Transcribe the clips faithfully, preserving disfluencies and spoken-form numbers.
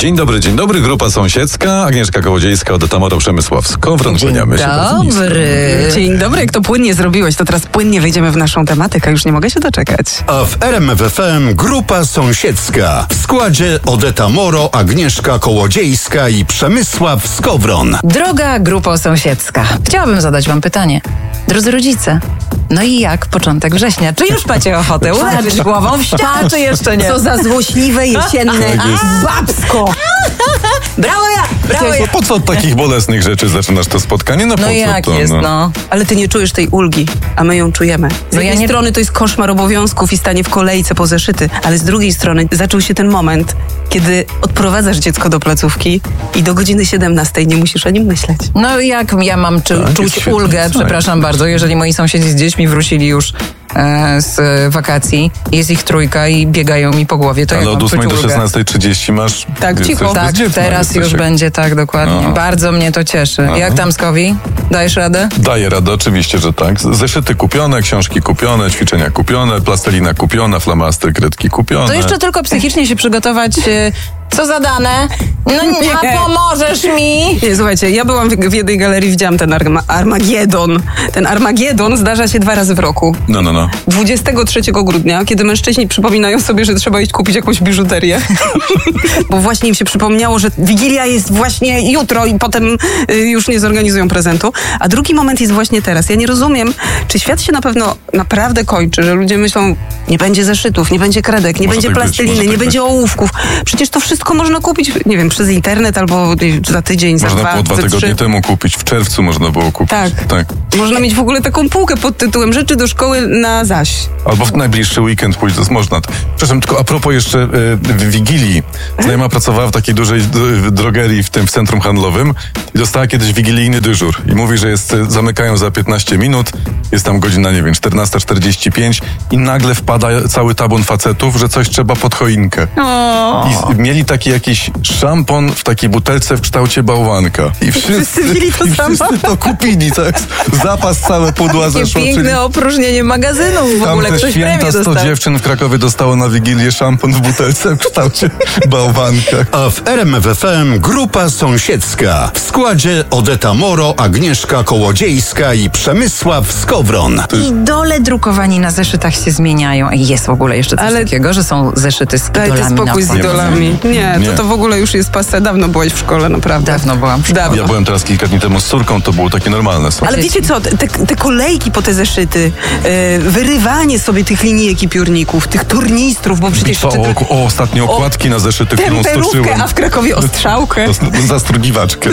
Dzień dobry, dzień dobry. Grupa sąsiedzka, Agnieszka Kołodziejska, Odeta Moro, Przemysław Skowron. Dzień Kłaniamy się dobry. Dzień dobry, jak to płynnie zrobiłeś, to teraz płynnie wejdziemy w naszą tematykę, już nie mogę się doczekać. A w R M F F M Grupa Sąsiedzka. W składzie Odeta Moro, Agnieszka Kołodziejska i Przemysław Skowron. Droga grupo sąsiedzka, chciałabym zadać wam pytanie. Drodzy rodzice, no i jak początek września? Czy już macie ochotę uderzyć głową w ścianę, czy jeszcze nie? Co za złośliwe jesienne babsko. Brawo ja! Brawo ja! No po co od takich bolesnych rzeczy zaczynasz to spotkanie? No, po No co jak to, jest, no. Ale ty nie czujesz tej ulgi, a my ją czujemy. Z No jednej ja nie- strony to jest koszmar obowiązków i stanie w kolejce po zeszyty, ale z drugiej strony zaczął się ten moment, kiedy odprowadzasz dziecko do placówki i do godziny siedemnastej nie musisz o nim myśleć. No jak ja mam czy, Tak, jest czuć świetny ulgę, znak. przepraszam bardzo, jeżeli moi sąsiedzi z dziećmi wrócili już e, z wakacji, jest ich trójka i biegają mi po głowie, to Ale jak od mam ósmej czuć do ulgę? szesnastej trzydzieści masz... Tak, jesteś cicho. Tak, bezdzietna, teraz jesteś już jak- będzie tak, dokładnie. No. Bardzo mnie to cieszy. No. Jak tam, Skowi? Dajesz radę? Daję radę, oczywiście, że tak. Zeszyty kupione, książki kupione, ćwiczenia kupione, plastelina kupiona, flamaster, kredki kupione. To jeszcze tylko psychicznie się przygotować. e, Co za dane? No Nie. a pomożesz mi? Nie, słuchajcie, ja byłam w, w jednej galerii, widziałam ten arma, Armagedon. Ten Armagedon zdarza się dwa razy w roku. No, no, no. dwudziestego trzeciego grudnia, kiedy mężczyźni przypominają sobie, że trzeba iść kupić jakąś biżuterię. Bo właśnie im się przypomniało, że Wigilia jest właśnie jutro i potem y, już nie zorganizują prezentu. A drugi moment jest właśnie teraz. Ja nie rozumiem, czy świat się na pewno naprawdę kończy, że ludzie myślą, nie będzie zeszytów, nie będzie kredek, nie Może będzie tak być, plasteliny, może nie tak będzie ołówków. Przecież to wszystko można kupić, nie wiem, przez internet albo y, za tydzień, za Można dwa, było dwa za tygodnie trzy. temu kupić, w czerwcu można było kupić. Tak. tak. Można mieć w ogóle taką półkę pod tytułem rzeczy do szkoły na zaś. Albo w najbliższy weekend pójść, to jest można. Przepraszam, tylko a propos jeszcze y, w Wigilii. Znajoma pracowała w takiej dużej d- drogerii w tym w centrum handlowym i dostała kiedyś wigilijny dyżur. I mówi, że jest, y, zamykają za piętnaście minut, jest tam godzina, nie wiem, czternasta czterdzieści pięć i nagle wpada cały tabun facetów, że coś trzeba pod choinkę. I z, mieli taki jakiś szampon w takiej butelce w kształcie bałwanka. I wszyscy, wszyscy mieli to i samo. wszyscy to kupili, tak? Zapas całe pudła Takie zeszło. czyli- piękne opróżnienie magazynów w ogóle. Tamte Ktoś święta premię sto dostał. dziewczyn w Krakowie dostało na Wigilię szampon w butelce w kształcie bałwanka. A w R M F F M Grupa Sąsiedzka. W składzie Odeta Moro, Agnieszka Kołodziejska i Przemysław Skowron. Idole drukowani na zeszytach się zmieniają. I jest w ogóle jeszcze coś Ale- takiego, że są zeszyty z Daj idolami ty spokój z na okładce. idolami. Nie, Nie. to to w ogóle już jest pasta. Dawno byłeś w szkole, naprawdę. Dawno byłam w szkole. Dawno. Ja byłem teraz kilka dni temu z córką, to było takie normalne. Słuchaj. Ale wiecie co, te, te kolejki po te zeszyty, e, wyrywanie sobie tych linijek i piórników, tych turnistrów, bo przecież... Bitwa jeszcze o, o ostatnie okładki na zeszyty, którą temperówkę, stoczyłem. a w Krakowie ostrzałkę. To Zastrugiwaczkę.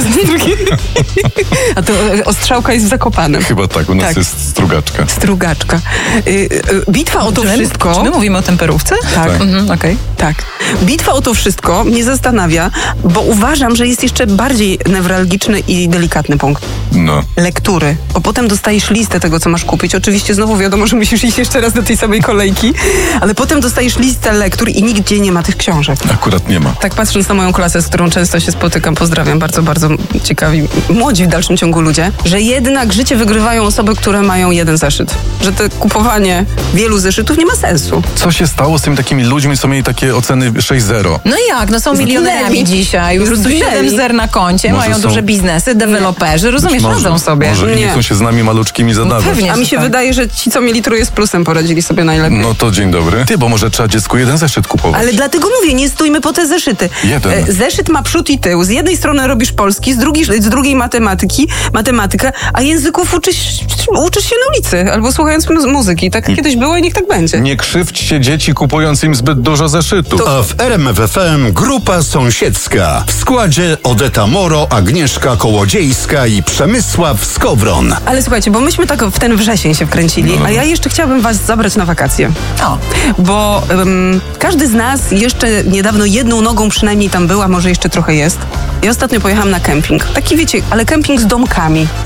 A to e, ostrzałka jest w Zakopanem. Chyba tak, u nas Tak. jest strugaczka. Strugaczka. Y, y, bitwa o to Czy my, wszystko... czy my mówimy o temperówce? Tak. Mhm, okej. Tak. Bitwa o to wszystko mnie zastanawia, bo uważam, że jest jeszcze bardziej newralgiczny i delikatny punkt. No. Lektury. Bo potem dostajesz listę tego, co masz kupić. Oczywiście znowu wiadomo, że musisz iść jeszcze raz do tej samej kolejki, ale potem dostajesz listę lektur i nigdzie nie ma tych książek. Akurat nie ma. Tak patrząc na moją klasę, z którą często się spotykam, pozdrawiam, bardzo, bardzo ciekawi, młodzi w dalszym ciągu ludzie, że jednak życie wygrywają osoby, które mają jeden zeszyt. Że to kupowanie wielu zeszytów nie ma sensu. Co się stało z tymi takimi ludźmi, co mieli takie oceny sześć zero? No jak, no są milionerami Zginęli. dzisiaj, już Zginęli. siedem zer na koncie, Może mają są- duże biznesy, deweloperzy, rozumiesz, Może- radzą sobie. Może i nie Nie. chcą się z nami maluczkimi zadawać. pewnie. A mi się tak. wydaje, że ci, co mieli trójkę z plusem, poradzili sobie najlepiej. No to dzień dobry. Ty, bo może trzeba dziecku jeden zeszyt kupować. Ale dlatego mówię, nie stójmy po te zeszyty. Jeden. E, Zeszyt ma przód i tył. Z jednej strony robisz polski, z drugiej, z drugiej matematyki, matematykę, a języków uczysz, uczysz się na ulicy albo słuchając mu- muzyki. Tak kiedyś było i niech tak będzie. Nie krzywdźcie dzieci, kupując im zbyt dużo zeszytów. A w R M F F M Grupa Sąsiedzka. W składzie Odeta Moro, Agnieszka Kołodziejska i Przemysław Skowron. Ale słuchajcie, bo myśmy tak w ten wrzesień się wkręcili, No. a ja jeszcze chciałabym was zabrać na wakacje. O, Bo um, każdy z nas jeszcze niedawno jedną nogą przynajmniej tam była, może jeszcze trochę jest. Ja ostatnio pojechałam na kemping. Taki wiecie, ale kemping z domkami.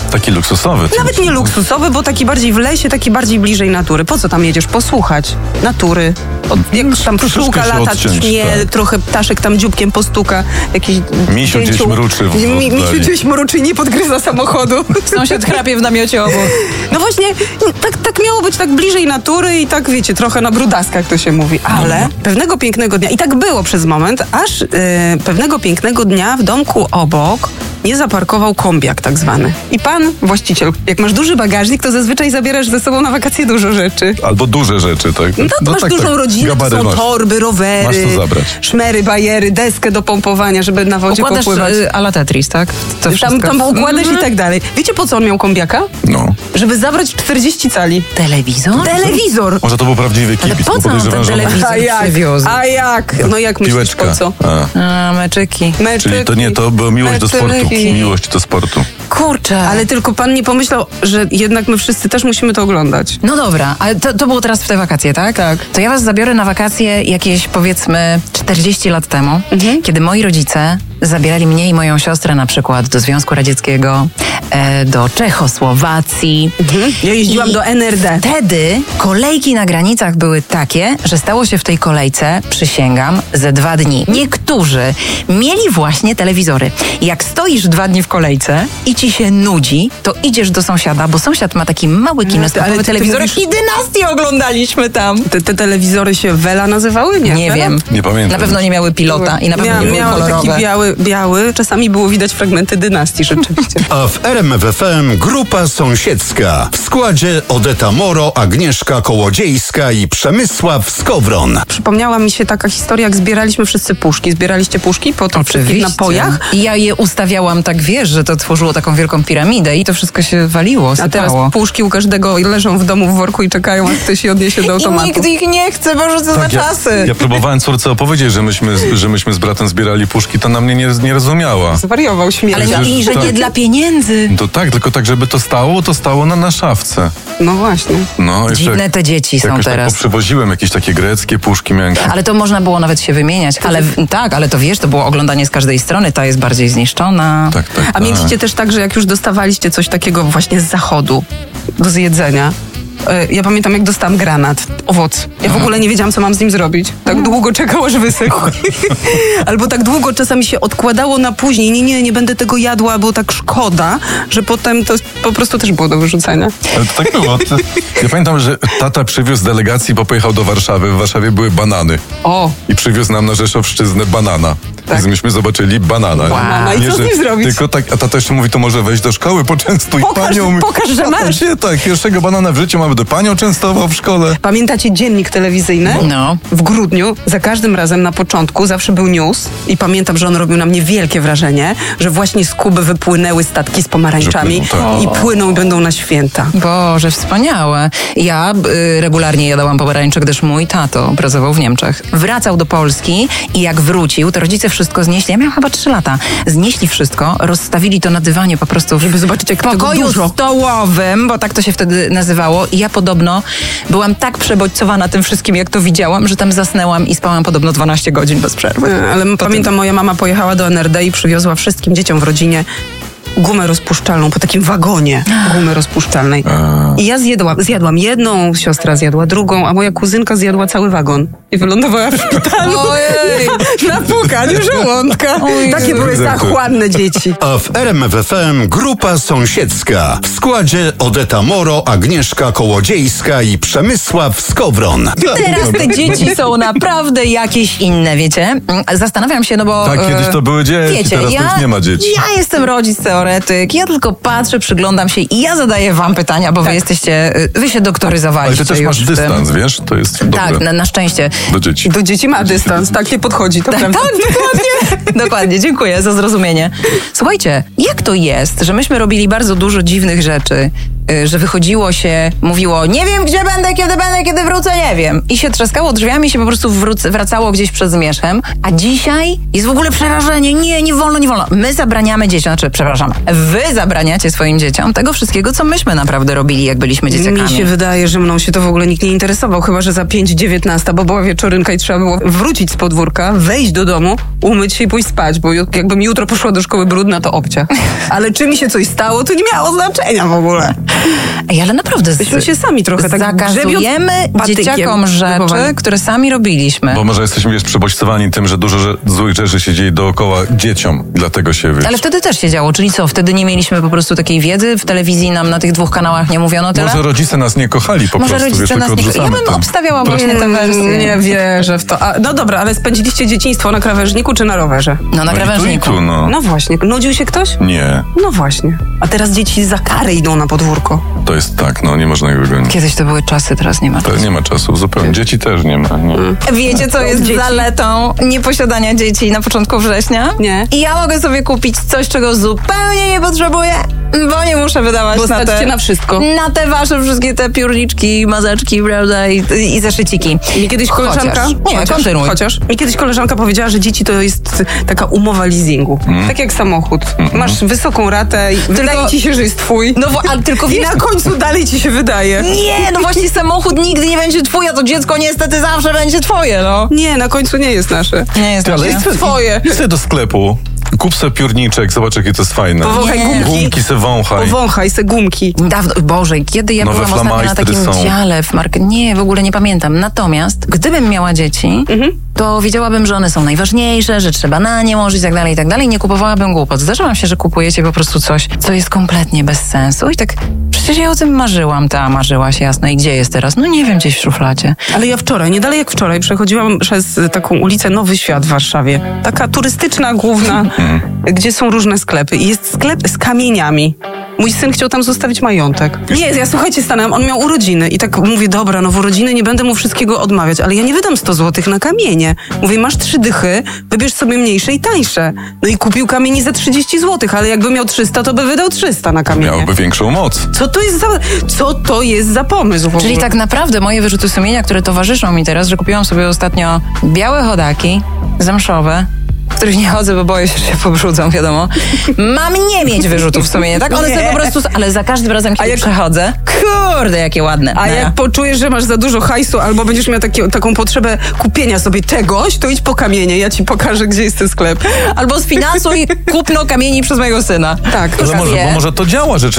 Taki luksusowy. Nawet nie luksusowy, bo taki bardziej w lesie, taki bardziej bliżej natury. Po co tam jedziesz? Posłuchać natury. Od, jak tam pszczółka się lata, odciąć, cznie, tak. trochę ptaszek tam dzióbkiem postuka. Jakiś Misiu gdzieś mruczy w Mi, oddali. Misiu gdzieś mruczy i nie podgryza samochodu. Sąsiad chrapie w namiocie obok. No właśnie, tak, tak miało być, tak bliżej natury i tak, wiecie, trochę na brudaskach to się mówi. Ale No. pewnego pięknego dnia, i tak było przez moment, aż yy, pewnego pięknego dnia w domku obok nie zaparkował kombiak tak zwany. I pan, właściciel, jak masz duży bagażnik, to zazwyczaj zabierasz ze sobą na wakacje dużo rzeczy. Albo duże rzeczy, tak? No, to masz tak, dużą tak. rodzinę, to Gabary są masz. torby, rowery, Masz co zabrać. szmery, bajery, deskę do pompowania, żeby na wodzie Układasz popływać. y, a la Tetris, tak? To Tam, tam układasz i tak dalej. Wiecie, po co on miał kombiaka? No. Żeby zabrać czterdzieści cali. Telewizor? Telewizor! Może to był prawdziwy Ale kibic, po bo co on podejrzewam, ten że on- telewizor A jak? przywiózł? A jak? No jak myślisz, Piłeczka. po co? A. A, meczyki. Meczyki. Czyli to nie, to była miłość do sportu. Meczyki. Miłość do sportu. Kurczę. Ale tylko pan nie pomyślał, że jednak my wszyscy też musimy to oglądać. No dobra, ale to, to było teraz w te wakacje, tak? Tak. To ja was zabiorę na wakacje jakieś powiedzmy czterdzieści lat temu, Mhm. kiedy moi rodzice zabierali mnie i moją siostrę na przykład do Związku Radzieckiego, e, do Czechosłowacji. Ja jeździłam I do N R D. Wtedy kolejki na granicach były takie, że stało się w tej kolejce, przysięgam, ze dwa dni. Niektórzy mieli właśnie telewizory. Jak stoisz dwa dni w kolejce i ci się nudzi, to idziesz do sąsiada, bo sąsiad ma taki mały kineskopowy ale ty- ty telewizor mówisz- i Dynastię oglądaliśmy tam. Te, te telewizory się Wela nazywały? Nie, Nie Wela? wiem. Nie pamiętam. Na pewno nie miały pilota i na pewno Mia, nie były miały kolorowe. taki biały, biały. Czasami było widać fragmenty dynastii rzeczywiście. A w R M F F M Grupa Sąsiedzka. W składzie Odeta Moro, Agnieszka Kołodziejska i Przemysław Skowron. Przypomniała mi się taka historia, jak zbieraliśmy wszyscy puszki. Zbieraliście puszki po tych wszystkich napojach? I ja je ustawiałam tak, wiesz, że to tworzyło taką wielką piramidę i to wszystko się waliło, A teraz sypało. puszki u każdego leżą w domu w worku i czekają, aż ktoś je odniesie do I automatu. nikt ich nie chce, Boże, co za Tak, ja, czasy. ja próbowałem córce opowiedzieć, że myśmy, że myśmy z bratem zbierali puszki, to na mnie nie, nie rozumiała. Zwariował śmierć. Ale Przecież i że nie tak. dla pieniędzy. To tak, tylko tak, żeby to stało, to stało na, na szafce. No właśnie. No, jeszcze Dziwne te dzieci są jakoś teraz. tak poprzywoziłem jakieś takie greckie puszki, miałem... Ale to można było nawet się wymieniać. Ale w- tak, ale to wiesz, to było oglądanie z każdej strony, ta jest bardziej zniszczona. Tak, tak, A tak. mieliście też tak, że jak już dostawaliście coś takiego właśnie z zachodu do zjedzenia, e, ja pamiętam, jak dostałam granat, owoc. Ja w ogóle nie wiedziałam, co mam z nim zrobić. Tak długo czekał, aż wysechł. Albo tak długo czasami się odkładało na później. Nie, nie, nie będę tego jadła, bo tak szkoda, że potem to po prostu też było do wyrzucenia. Ale to tak było. To- Ja pamiętam, że tata przywiózł delegacji, bo pojechał do Warszawy. W Warszawie były banany. O, I przywiózł nam na Rzeszowszczyznę banana. Tak. Więc myśmy zobaczyli banana. Banana. I Nie, co z że- nim zrobić? Tylko tak, a tata jeszcze mówi, to może wejść do szkoły, poczęstuj Pokaż- panią. pokaż, że masz. Właśnie tak, pierwszego banana w życiu mamy do panią częstował w szkole. pamiętacie dziennik telewizyjny? No. W grudniu, za każdym razem na początku zawsze był news i pamiętam, że on robił na mnie wielkie wrażenie, że właśnie z Kuby wypłynęły statki z pomarańczami Że płyną, tak. i płyną i będą na święta. Boże, wspaniałe. Ja y, regularnie jadałam pomarańcze, gdyż mój tato pracował w Niemczech. Wracał do Polski i jak wrócił, to rodzice wszystko znieśli. Ja miałam chyba trzy lata. Znieśli wszystko, rozstawili to na dywanie po prostu, żeby zobaczyć, jak w tego pokoju dużo. stołowym, bo tak to się wtedy nazywało. I ja podobno byłam tak przebodźcowana tym wszystkim, jak to widziałam, że tam zasnęłam i spałam podobno dwanaście godzin bez przerwy. E, Ale pamiętam, moja mama pojechała do N R D i przywiozła wszystkim dzieciom w rodzinie gumę rozpuszczalną, po takim wagonie gumy rozpuszczalnej. I ja zjadłam, zjadłam jedną, siostra zjadła drugą, a moja kuzynka zjadła cały wagon. I wylądowała w szpitalu Ojej. na płukaniu żołądka. Ojej. Takie były zachłanne dzieci. A w R M F F M Grupa Sąsiedzka. W składzie Odeta Moro, Agnieszka Kołodziejska i Przemysław Skowron. Teraz te dzieci są naprawdę jakieś inne, wiecie? Zastanawiam się, no bo... Tak, e, kiedyś to były dzieci, wiecie, teraz to ja, już nie ma dzieci. Ja jestem rodzic teoretyk, ja tylko patrzę, przyglądam się i ja zadaję wam pytania, bo wy jesteście, y, wy się Ale doktoryzowaliście ty też już masz w tym. dystans, wiesz? To jest dobre. Tak, na, na szczęście. Do dzieci. Do dzieci ma dystans, tak nie podchodzi, to Tak, prawda. tak, dokładnie. Dokładnie, dziękuję za zrozumienie. Słuchajcie, jak to jest, że myśmy robili bardzo dużo dziwnych rzeczy, y, że wychodziło się, mówiło, nie wiem gdzie będę, kiedy będę, kiedy wrócę, nie wiem. I się trzaskało drzwiami i się po prostu wróc- wracało gdzieś przed zmierzchem. A dzisiaj jest w ogóle przerażenie. Nie, nie wolno, nie wolno. My zabraniamy dzieciom, znaczy, przepraszam, wy zabraniacie swoim dzieciom tego wszystkiego, co myśmy naprawdę robili, jak byliśmy dzieciakami. Mi się wydaje, że mną się to w ogóle nikt nie interesował, chyba że za pięć dziewiętnaście, bo była wieczorynka i trzeba było wrócić z podwórka, wejść do domu domu, umyć się i pójść spać, bo ju- jakbym jutro poszła do szkoły brudna, to obcia. Ale czy mi się coś stało, to nie miało znaczenia w ogóle. Ej, ale naprawdę z- Myśmy się sami trochę tak zakazujemy grzebiąc dzieciakom patykiem rzeczy, wychowani. które sami robiliśmy. Bo może jesteśmy wiesz, przebodźcowani tym, że dużo że, złych rzeczy się dzieje dookoła dzieciom. Dlatego się wiesz. Ale wtedy też się działo, czyli co? Wtedy nie mieliśmy po prostu takiej wiedzy, w telewizji nam na tych dwóch kanałach nie mówiono tyle? Może rodzice nas nie kochali po Może prostu, rodzice wiesz, nas tylko nie... Ja odrzucamy bym to. obstawiała właśnie te wersje. Mm, Nie wierzę w to. A, no dobra, ale spędziliście dzieciństwo na krawężniku czy na rowerze? No na No i tu, i krawężniku. tu, no. No właśnie. Nudził się ktoś? Nie, No właśnie. A teraz dzieci za karę idą na podwórko. to jest tak, no nie można ich wygonić. Kiedyś to były czasy, teraz nie ma To czasu. nie ma czasu, zupełnie. Dzieci też nie ma. Nie. Wiecie, co jest Dzieci. zaletą nieposiadania dzieci na początku września? Nie. I ja mogę sobie kupić coś, czego zupełnie nie potrzebuję, bo nie muszę wydawać Bo na stać te... cię na wszystko. Na te wasze wszystkie te piórniczki, mazeczki, prawda, i, i zeszyciki. Mi kiedyś koleżanka... Chociaż. Nie, chociaż, kontynuuj. Chociaż. Mi kiedyś koleżanka powiedziała, że dzieci to jest taka umowa leasingu. Tak jak samochód. Masz wysoką ratę i wydaje ci się, że jest twój. No, wo- ale tylko I wiesz... na końcu dalej ci się wydaje. Nie, no właśnie samochód nigdy nie będzie twój, a to dziecko niestety zawsze będzie twoje, no. Nie, na końcu nie jest nasze. Nie jest Ale nasze. jest Twoje. Idź sobie do sklepu, kup sobie piórniczek, zobacz jakie to jest fajne. Powąchaj Nie. gumki. Gumki se wąchaj. Powąchaj se gumki. Dawno, Boże, kiedy ja Nowe byłam ostatnio na flamajstry takim są. dziale w market... Nie, w ogóle nie pamiętam. Natomiast, gdybym miała dzieci, to wiedziałabym, że one są najważniejsze, że trzeba na nie łożyć i tak dalej, i tak dalej. Nie kupowałabym głupot. Zdarzyłam się, że kupujecie po prostu coś, co jest kompletnie bez sensu. I tak, przecież ja o tym marzyłam. Ta marzyłaś, jasno. I gdzie jest teraz? No nie wiem, gdzieś w szufladzie. Ale ja wczoraj, nie dalej jak wczoraj, przechodziłam przez taką ulicę Nowy Świat w Warszawie. Taka turystyczna, główna, gdzie są różne sklepy. I jest sklep z kamieniami. Mój syn chciał tam zostawić majątek. Nie, ja słuchajcie, stanęłam, on miał urodziny i tak mówię, dobra, no w urodziny nie będę mu wszystkiego odmawiać, ale ja nie wydam sto złotych na kamienie. Mówię, masz trzy dychy, wybierz sobie mniejsze i tańsze. No i kupił kamieni za trzydzieści złotych, ale jakby miał trzysta, to by wydał trzysta na kamienie. Miałoby większą moc. Co to jest za, co to jest za pomysł w ogóle? Czyli tak naprawdę moje wyrzuty sumienia, które towarzyszą mi teraz, że kupiłam sobie ostatnio białe chodaki zamszowe, w których nie chodzę, bo boję się, że się pobrudzą, wiadomo. Mam nie mieć wyrzutów sumienia, tak? One Nie. sobie po prostu... Ale za każdym razem, kiedy jak- przechodzę, kurde, jakie ładne. A No. jak poczujesz, że masz za dużo hajsu albo będziesz miał takie, taką potrzebę kupienia sobie czegoś, to idź po kamienie, ja ci pokażę, gdzie jest ten sklep. Albo sfinansuj kupno kamieni przez mojego syna. Tak. Ale może, bo może to działa, że